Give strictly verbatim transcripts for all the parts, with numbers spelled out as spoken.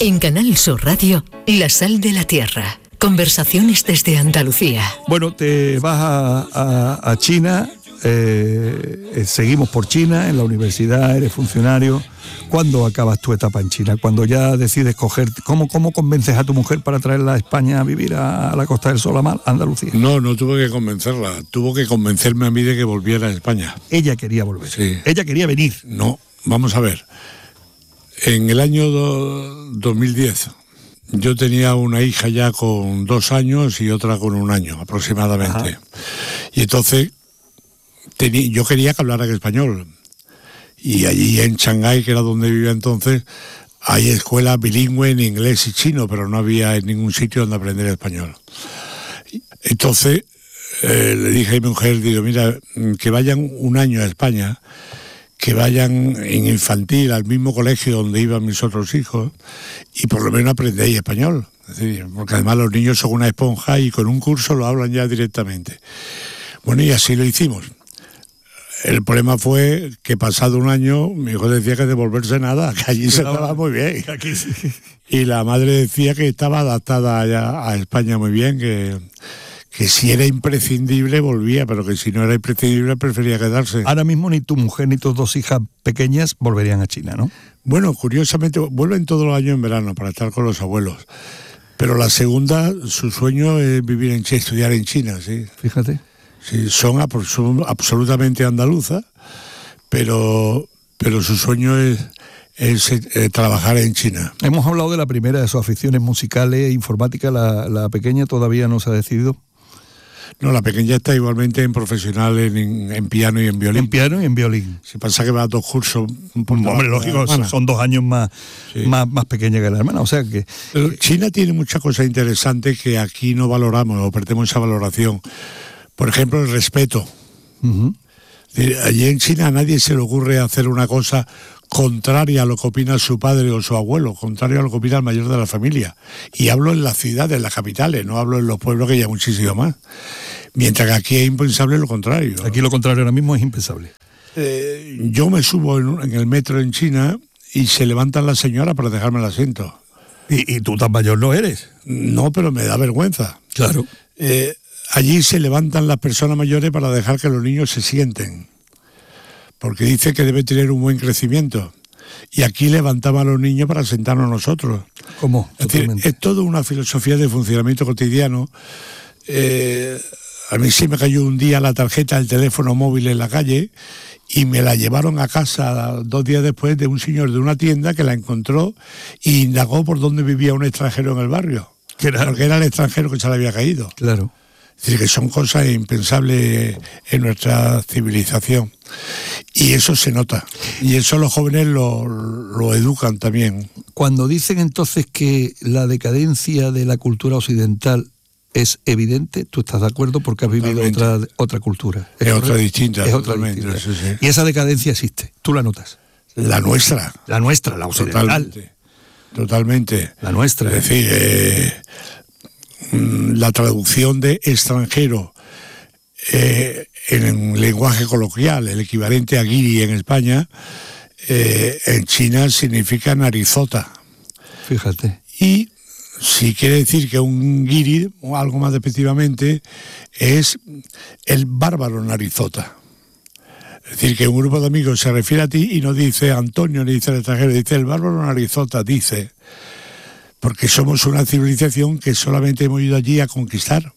En Canal Sur Radio, La Sal de la Tierra. Conversaciones desde Andalucía. Bueno, te vas a, a, a China, eh, eh, seguimos por China, en la universidad, eres funcionario. ¿Cuándo acabas tu etapa en China? Cuando ya decides coger, ¿cómo, cómo convences a tu mujer para traerla a España a vivir a, a la Costa del Sol, a Andalucía? No, no tuve que convencerla, tuvo que convencerme a mí de que volviera a España. Ella quería volver, sí. Ella quería venir. No, vamos a ver, en el año do, dos mil diez... yo tenía una hija ya con dos años y otra con un año aproximadamente. Ajá. Y entonces tení, yo quería que hablaran español. Y allí en Shanghái, que era donde vivía entonces, hay escuelas bilingües en inglés y chino, pero no había en ningún sitio donde aprender español. Entonces eh, le dije a mi mujer, digo, mira, que vayan un año a España, que vayan en infantil al mismo colegio donde iban mis otros hijos y por lo menos aprendéis español. Es decir, porque además los niños son una esponja y con un curso lo hablan ya directamente. Bueno, y así lo hicimos. El problema fue que pasado un año mi hijo decía que de volverse nada, que allí se estaba muy bien. Aquí sí. Y la madre decía que estaba adaptada allá a España muy bien, que... que si era imprescindible volvía, pero que si no era imprescindible prefería quedarse. Ahora mismo ni tu mujer ni tus dos hijas pequeñas volverían a China, ¿no? Bueno, curiosamente, vuelven todos los años en verano para estar con los abuelos. Pero la segunda, su sueño es vivir en China, estudiar en China, sí. Fíjate. Sí, son absolutamente andaluzas, pero, pero su sueño es... es eh, trabajar en China. Hemos hablado de la primera de sus aficiones musicales e informática. La, la pequeña todavía no se ha decidido. No, la pequeña está igualmente en profesional en, en piano y en violín. En piano y en violín. Si pasa que va a dos cursos. Un poco Hombre, lógico, son, son dos años más, sí. más, más pequeña que la hermana. O sea que. Pero China tiene muchas cosas interesantes que aquí no valoramos o perdemos esa valoración. Por ejemplo, el respeto. Uh-huh. Allí en China a nadie se le ocurre hacer una cosa contraria a lo que opina su padre o su abuelo, contrario a lo que opina el mayor de la familia. Y hablo en las ciudades, en las capitales, no hablo en los pueblos, que ya muchísimo más. Mientras que aquí es impensable lo contrario. Aquí lo contrario ahora mismo es impensable. Eh, yo me subo en, en el metro en China y se levantan las señoras para dejarme el asiento. ¿Y, y tú tan mayor no eres? No, pero me da vergüenza. Claro. Eh, allí se levantan las personas mayores para dejar que los niños se sienten, porque dice que debe tener un buen crecimiento. Y aquí levantaba a los niños para sentarnos nosotros. ¿Cómo? Es decir, es toda una filosofía de funcionamiento cotidiano. Eh, a mí sí me cayó un día la tarjeta del teléfono móvil en la calle y me la llevaron a casa dos días después de un señor de una tienda que la encontró e indagó por dónde vivía un extranjero en el barrio. Claro. Porque era el extranjero que se le había caído. Claro. Es decir, que son cosas impensables en nuestra civilización. Y eso se nota. Y eso los jóvenes lo, lo educan también. Cuando dicen entonces que la decadencia de la cultura occidental es evidente, ¿tú estás de acuerdo? Porque has vivido otra, otra cultura. ¿Es, es otra distinta. Es otra distinta. Sí, sí. Y esa decadencia existe. ¿Tú la notas? La nuestra. La nuestra, la occidental. Totalmente. Totalmente. La nuestra. Es decir, eh, la traducción de extranjero eh, en lenguaje coloquial, el equivalente a guiri en España, eh, en China significa narizota. Fíjate. Y si quiere decir que un guiri, o algo más despectivamente, es el bárbaro narizota. Es decir, que un grupo de amigos se refiere a ti y no dice Antonio, ni dice el extranjero, dice el bárbaro narizota, dice... porque somos una civilización que solamente hemos ido allí a conquistar.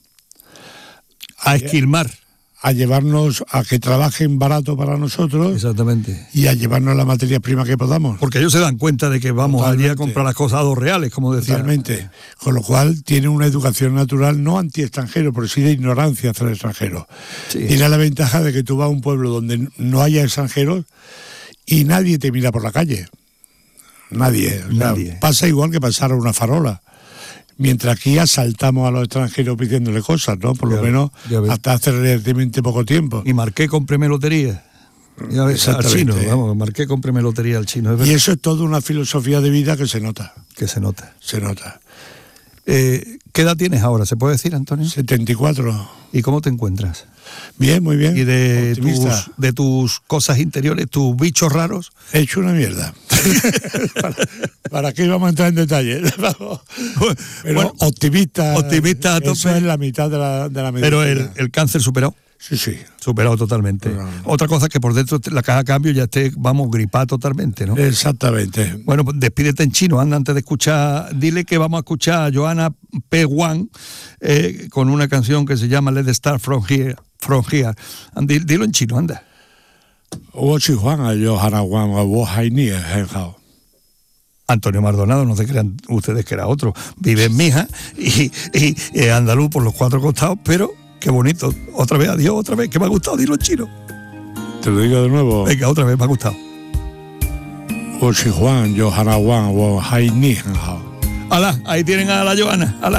A esquilmar. A llevarnos, a que trabajen barato para nosotros. Exactamente. Y a llevarnos la materia prima que podamos. Porque ellos se dan cuenta de que vamos Totalmente. allí a comprar las cosas a dos reales, como decía. Totalmente. Con lo cual tiene una educación natural, no anti-extranjero, pero sí de ignorancia hacia el extranjero. Sí. Tiene la ventaja de que tú vas a un pueblo donde no haya extranjeros y nadie te mira por la calle. Nadie. Nadie. O sea, pasa igual que pasar a una farola. Mientras aquí asaltamos a los extranjeros pidiéndole cosas, ¿no? Por ya, lo menos hasta hace relativamente poco tiempo. Y Marqué cómpreme lotería. Ya ves, al chino, vamos, Marqué cómpreme lotería al chino. Y eso es toda una filosofía de vida que se nota. Que se nota. Se nota. Eh, ¿Qué edad tienes ahora? ¿Se puede decir, Antonio? setenta y cuatro. ¿Y cómo te encuentras? Bien, muy bien. ¿Y de tus, de tus cosas interiores, tus bichos raros? He hecho una mierda. para, ¿Para qué vamos a entrar en detalle? Pero Bueno, optimista. optimista a Eso tope. es la mitad de la, de la medicina. Pero el, el cáncer superado. Sí, sí. Superado totalmente. No, no. Otra cosa es que por dentro la caja de cambio ya esté, vamos, gripada totalmente, ¿no? Exactamente. Bueno, pues despídete en chino, anda, antes de escuchar, dile que vamos a escuchar a Joanna P. Wang eh, con una canción que se llama Let's Start From Here. From here. And, di- dilo en chino, anda. Antonio Maldonado, no se crean ustedes que era otro. Vive en Mija y, y, y andaluz por los cuatro costados, pero qué bonito. Otra vez, adiós, otra vez, que me ha gustado, dilo en chino. Te lo digo de nuevo. Venga, otra vez, me ha gustado. Alá, ahí tienen a la Joana. Alá.